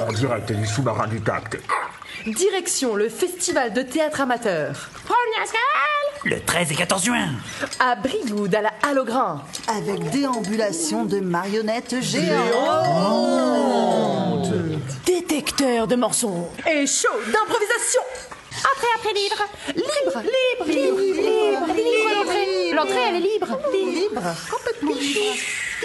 En direct du sous-marin du TAC. Direction le festival de théâtre amateur. Le 13 et 14 juin. À Brigoud, à la Halle au Grain. Avec déambulation de marionnettes géantes. Détecteur de mensonges. Et show d'improvisation. Entrée après libre. Libre. L'entrée, elle est libre. Libre. Complètement libre.